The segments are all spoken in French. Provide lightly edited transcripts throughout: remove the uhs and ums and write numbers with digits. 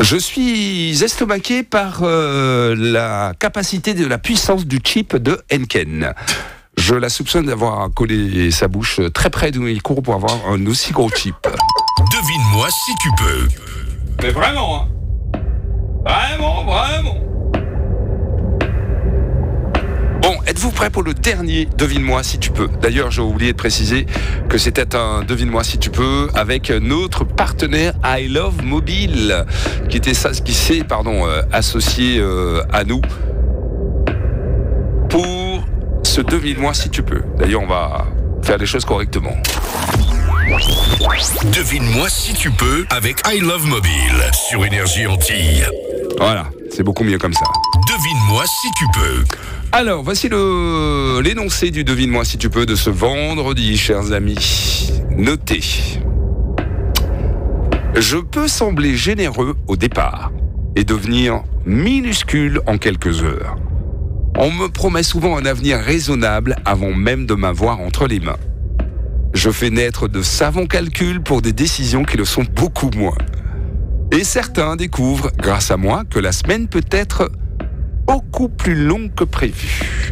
Je suis estomaqué par la capacité de la puissance du chip de Henken. Je la soupçonne d'avoir collé sa bouche très près d'où il court pour avoir un aussi gros chip. Devine-moi si tu peux. Mais vraiment, hein. Vraiment. Bon, êtes-vous prêts pour le dernier Devine-moi si tu peux? D'ailleurs, j'ai oublié de préciser que c'était un Devine-moi si tu peux avec notre partenaire I Love Mobile qui s'est associé à nous pour ce Devine-moi si tu peux. D'ailleurs, on va faire les choses correctement. Devine-moi si tu peux avec I Love Mobile sur Énergie Antilles. Voilà, c'est beaucoup mieux comme ça. Devine-moi si tu peux. Alors, voici l'énoncé du Devine-moi si tu peux de ce vendredi, chers amis. Notez. Je peux sembler généreux au départ et devenir minuscule en quelques heures. On me promet souvent un avenir raisonnable avant même de m'avoir entre les mains. Je fais naître de savants calculs pour des décisions qui le sont beaucoup moins. Et certains découvrent, grâce à moi, que la semaine peut être beaucoup plus longue que prévu.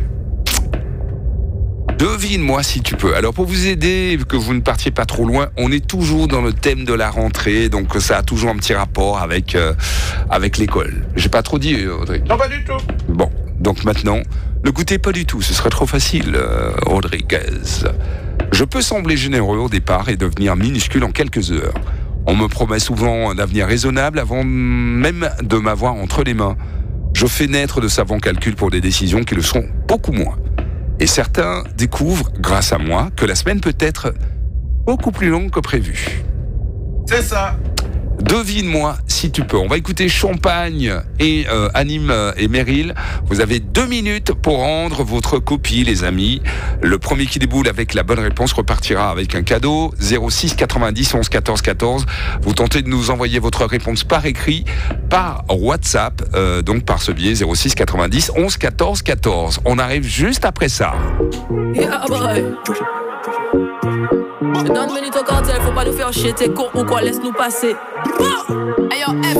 Devine-moi si tu peux. Alors pour vous aider, que vous ne partiez pas trop loin, on est toujours dans le thème de la rentrée, donc ça a toujours un petit rapport avec l'école. J'ai pas trop dit, Audrey? Non, pas du tout. Bon, donc maintenant, ne goûtez pas du tout, ce serait trop facile, Rodriguez. Je peux sembler généreux au départ et devenir minuscule en quelques heures. On me promet souvent un avenir raisonnable avant même de m'avoir entre les mains. Je fais naître de savants calculs pour des décisions qui le sont beaucoup moins. Et certains découvrent, grâce à moi, que la semaine peut être beaucoup plus longue que prévu. C'est ça. Devine-moi si tu peux. On va écouter Champagne et Anime et Meryl. Vous avez 2 minutes pour rendre votre copie, les amis. Le premier qui déboule avec la bonne réponse repartira avec un cadeau. 06 90 11 14 14. Vous tentez de nous envoyer votre réponse par écrit, par WhatsApp, donc par ce biais 06 90 11 14 14. On arrive juste après ça. Yeah, boy. Donne minute au cartel, faut pas nous faire chier, t'es con ou quoi, laisse-nous passer. Ayo, F,